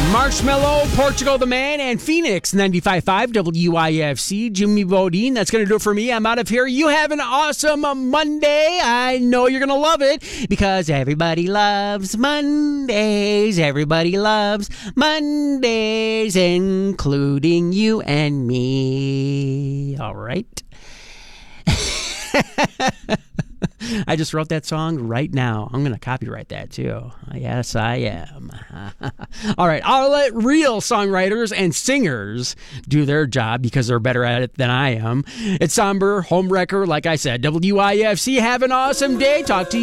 Marshmello, Portugal the Man, and Phoenix 95.5 WIFC. Jimmy Bodine. That's going to do it for me. I'm out of here. You have an awesome Monday. I know you're going to love it because everybody loves Mondays. Everybody loves Mondays, including you and me. All right. I just wrote that song right now. I'm going to copyright that too. Yes, I am. All right. I'll let real songwriters and singers do their job because they're better at it than I am. It's Somber, Homewrecker, like I said. WIFC. Have an awesome day. Talk to you.